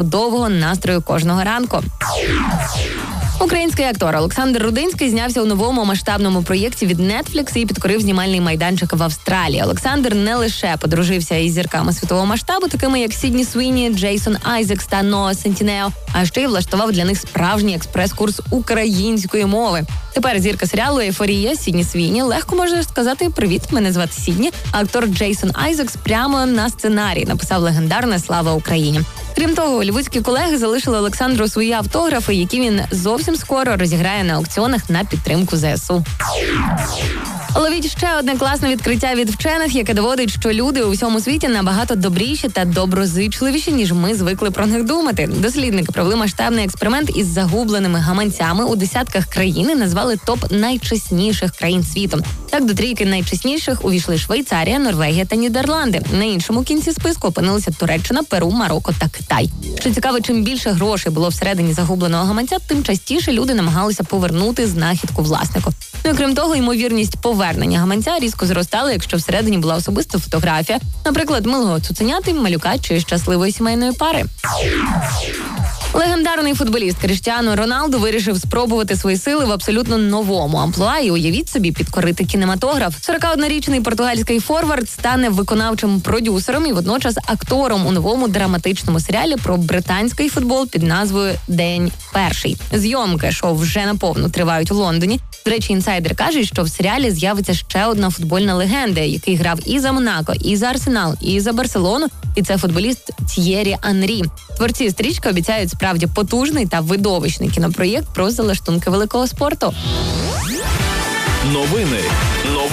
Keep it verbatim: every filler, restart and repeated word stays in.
чудового настрою кожного ранку. Український актор Олександр Рудинський знявся у новому масштабному проєкті від Netflix і підкорив знімальний майданчик в Австралії. Олександр не лише подружився із зірками світового масштабу, такими як Сідні Суїні, Джейсон Айзекс та Ноа Сентінео, а ще й влаштував для них справжній експрес-курс української мови. Тепер зірка серіалу «Ейфорія» Сідні Суїні легко може сказати «Привіт, мене звати Сідні». А актор Джейсон Айзекс прямо на сценарій написав легендарне «Слава Україні». Крім того, голлівудські колеги залишили Олександру свої автографи, які він зовсім скоро розіграє на аукціонах на підтримку зе ес у. Ловіть ще одне класне відкриття від вчених, яке доводить, що люди у всьому світі набагато добріші та доброзичливіші, ніж ми звикли про них думати. Дослідники провели масштабний експеримент із загубленими гаманцями у десятках країн і назвали топ найчесніших країн світу. Так, до трійки найчесніших увійшли Швейцарія, Норвегія та Нідерланди. На іншому кінці списку опинилися Туреччина, Перу, Марокко та Китай. Що цікаво, чим більше грошей було всередині загубленого гаманця, тим частіше люди намагалися повернути знахідку власнику. Ну і крім того, ймовірність повернення гаманця різко зростала, якщо всередині була особиста фотографія, наприклад, милого цуценяти, малюка чи щасливої сімейної пари. Легендарний футболіст Кріштіану Роналду вирішив спробувати свої сили в абсолютно новому амплуа і, уявіть собі, підкорити кінематограф. сорокаоднорічний португальський форвард стане виконавчим продюсером і водночас актором у новому драматичному серіалі про британський футбол під назвою «День перший». Зйомки шоу вже наповну тривають у Лондоні. До речі, інсайдер каже, що в серіалі з'явиться ще одна футбольна легенда, який грав і за Монако, і за Арсенал, і за Барселону, і це футболіст Т'єрі Анрі. Творці стрічки обіцяють справді потужний та видовищний кінопроєкт про залаштунки великого спорту. Новини.